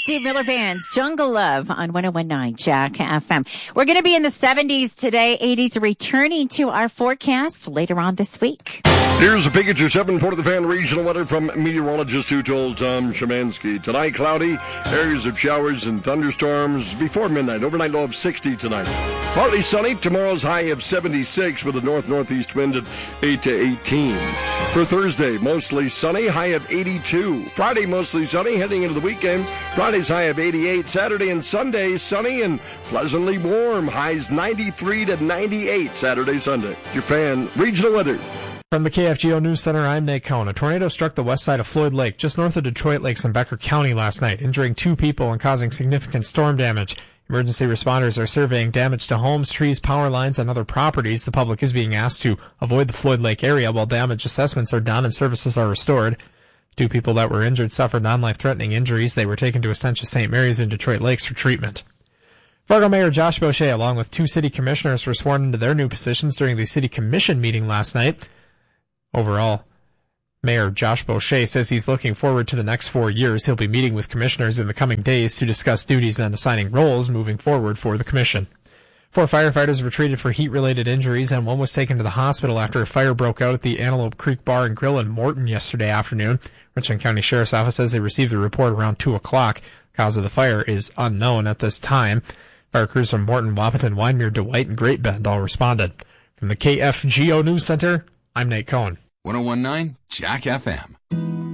Steve Miller Band's Jungle Love on 101.9 Jack FM. We're going to be in the 70s today, 80s, returning to our forecast later on this week. Here's a peek at your 7 The Fan regional weather from meteorologist who told Tom Szymanski. Tonight, cloudy, areas of showers and thunderstorms before midnight. Overnight low of 60 tonight. Partly sunny. Tomorrow's high of 76 with a north-northeast wind at 8 to 18. For Thursday, mostly sunny, high of 82. Friday, mostly sunny, heading into the weekend. Friday's high of 88. Saturday and Sunday, sunny and pleasantly warm. Highs 93 to 98 Saturday, Sunday. Your Fan regional weather. From the KFGO News Center, I'm Nate Cohn. A tornado struck the west side of Floyd Lake, just north of Detroit Lakes in Becker County last night, injuring 2 people and causing significant storm damage. Emergency responders are surveying damage to homes, trees, power lines, and other properties. The public is being asked to avoid the Floyd Lake area while damage assessments are done and services are restored. 2 people that were injured suffered non-life-threatening injuries. They were taken to Essentia St. Mary's in Detroit Lakes for treatment. Fargo Mayor Josh Boucher, along with 2 city commissioners, were sworn into their new positions during the city commission meeting last night. Overall, Mayor Josh Boucher says he's looking forward to the next 4 years. He'll be meeting with commissioners in the coming days to discuss duties and assigning roles moving forward for the commission. 4 firefighters were treated for heat-related injuries, and 1 was taken to the hospital after a fire broke out at the Antelope Creek Bar and Grill in Morton yesterday afternoon. Richland County Sheriff's Office says they received the report around 2 o'clock. Cause of the fire is unknown at this time. Fire crews from Morton, Wahpeton, Wyndmere, Dwight, and Great Bend all responded. From the KFGO News Center, I'm Nate Cohn. 101.9 Jack FM.